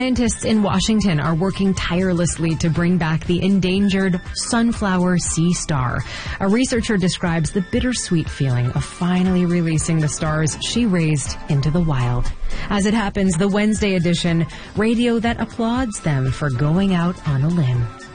Scientists in Washington are working tirelessly to bring back the endangered sunflower sea star. A researcher describes the bittersweet feeling of finally releasing the stars she raised into the wild. As it happens, the Wednesday edition, radio that applauds them for going out on a limb.